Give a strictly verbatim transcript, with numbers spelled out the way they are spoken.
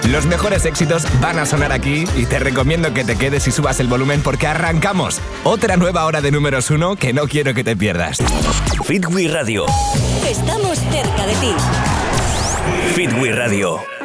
Los mejores éxitos van a sonar aquí y te recomiendo que te quedes y subas el volumen porque arrancamos. Otra nueva hora de números uno que no quiero que te pierdas. Fit We Radio. Estamos cerca de ti. Fit We Radio.